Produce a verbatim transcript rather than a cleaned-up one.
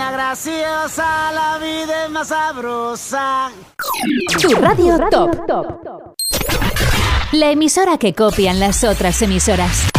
la graciosa, la vida es más sabrosa. Tu radio top. La emisora que copian las otras emisoras.